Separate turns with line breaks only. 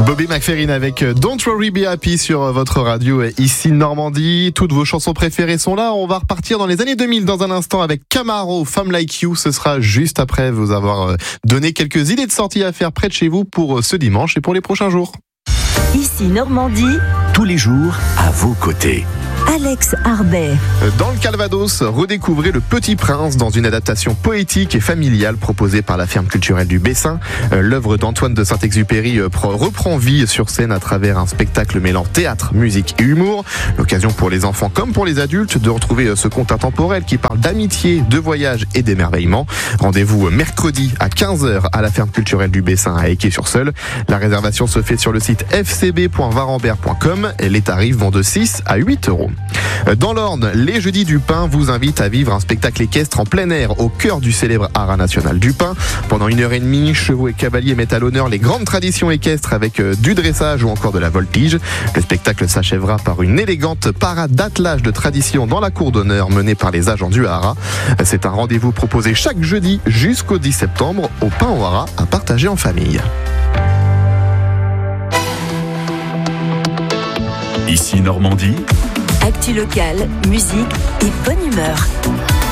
Bobby McFerrin avec Don't Worry Be Happy sur votre radio ici Normandie. Toutes vos chansons préférées sont là. On va repartir dans les années 2000 dans un instant avec Camaro, Femme Like You. Ce sera juste après vous avoir donné quelques idées de sorties à faire près de chez vous pour ce dimanche et pour les prochains jours.
Ici Normandie,
tous les jours à vos côtés.
Alex Arbet.
Dans le Calvados, redécouvrez Le Petit Prince dans une adaptation poétique et familiale proposée par la ferme culturelle du Bessin. L'œuvre d'Antoine de Saint-Exupéry reprend vie sur scène à travers un spectacle mêlant théâtre, musique et humour. L'occasion pour les enfants comme pour les adultes de retrouver ce conte intemporel qui parle d'amitié, de voyage et d'émerveillement. Rendez-vous mercredi à 15h à la ferme culturelle du Bessin à Équay-sur-Seulles. La réservation se fait sur le site fcb.varambert.com et les tarifs vont de 6 à 8 euros. Dans l'Orne, les Jeudis du Pin vous invitent à vivre un spectacle équestre en plein air au cœur du célèbre haras national du Pin. Pendant 1h30, chevaux et cavaliers mettent à l'honneur les grandes traditions équestres avec du dressage ou encore de la voltige. Le spectacle s'achèvera par une élégante parade d'attelage de tradition dans la cour d'honneur menée par les agents du haras. C'est un rendez-vous proposé chaque jeudi jusqu'au 10 septembre au Pin au haras à partager en famille.
Ici Normandie.
Actu locale, musique et bonne humeur.